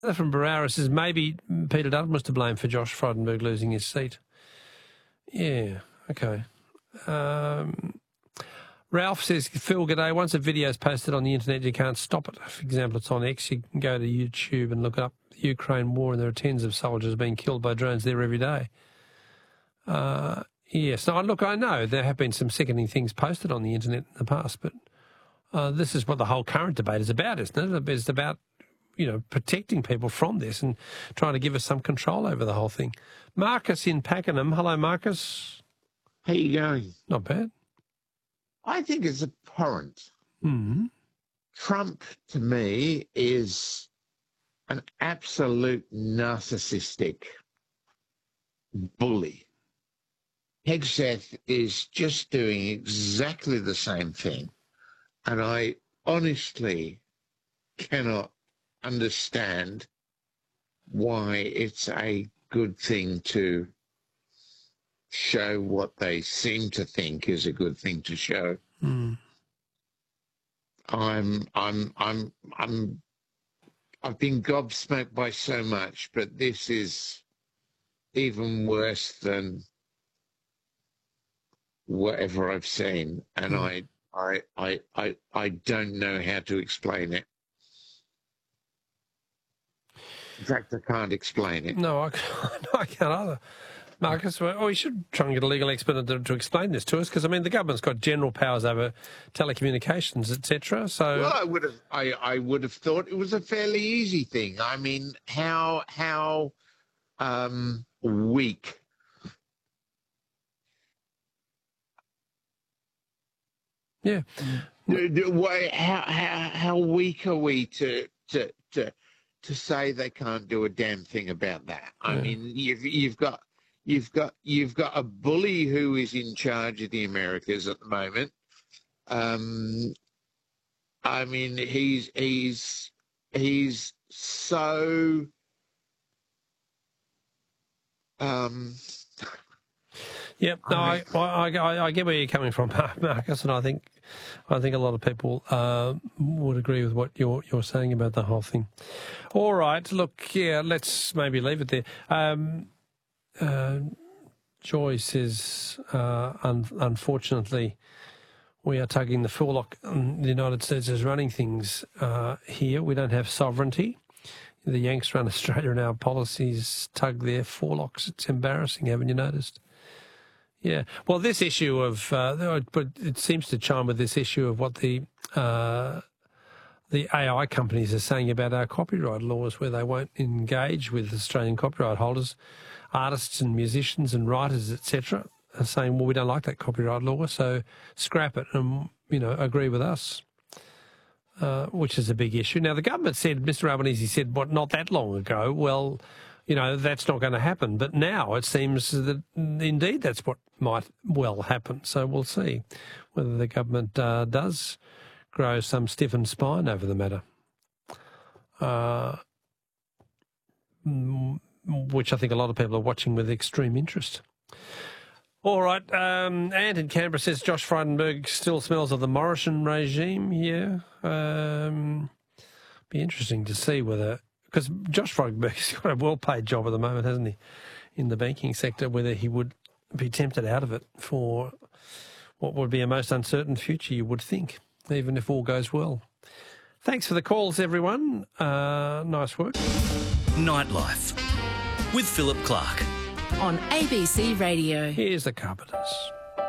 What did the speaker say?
From Barara says maybe Peter Dutton was to blame for Josh Frydenberg losing his seat. Yeah, okay. Ralph says, Phil, g'day. Once a video is posted on the internet, you can't stop it. For example, it's on X. You can go to YouTube and look up the Ukraine war, and there are tens of soldiers being killed by drones there every day. Yes. Now, look, I know there have been some sickening things posted on the internet in the past, but this is what the whole current debate is about, isn't it? It's about, protecting people from this and trying to give us some control over the whole thing. Marcus in Pakenham. Hello, Marcus. How you going? Not bad. I think it's abhorrent. Mm-hmm. Trump, to me, is an absolute narcissistic bully. Hegseth is just doing exactly the same thing. And I honestly cannot understand why it's a good thing to show what they seem to think is a good thing to show. Mm. I've been gobsmacked by so much, but this is even worse than whatever I've seen, and I don't know how to explain it. In fact, I can't explain it. No, I can't either. Marcus, we should try and get a legal expert to explain this to us, because, the government's got general powers over telecommunications, etc. So, well, I would have thought it was a fairly easy thing. How weak. Yeah. How weak are we to say they can't do a damn thing about that? I mean, you've got a bully who is in charge of the Americas at the moment. He's so Yep. No, I get where you're coming from, Marcus, and I think a lot of people would agree with what you're saying about the whole thing. All right. Look, yeah, let's maybe leave it there. Joy says, unfortunately, we are tugging the forelock. The United States is running things here. We don't have sovereignty. The Yanks run Australia, and our policies tug their forelocks. It's embarrassing, haven't you noticed? Yeah. Well, this issue of, but it seems to chime with this issue of what the AI companies are saying about our copyright laws, where they won't engage with Australian copyright holders, artists and musicians and writers, etc., are saying, well, we don't like that copyright law, so scrap it and, agree with us, which is a big issue. Now, the government said, Mr Albanese said, not that long ago, well, that's not going to happen. But now it seems that indeed that's what might well happen. So we'll see whether the government does grow some stiffened spine over the matter, which I think a lot of people are watching with extreme interest. All right. Ant in Canberra says Josh Frydenberg still smells of the Morrison regime. Yeah. Be interesting to see whether... Because Josh Frydenberg's got a well-paid job at the moment, hasn't he, in the banking sector, whether he would be tempted out of it for what would be a most uncertain future, you would think, even if all goes well. Thanks for the calls, everyone. Nice work. Nightlife with Philip Clark. On ABC Radio. Here's the Carpenters.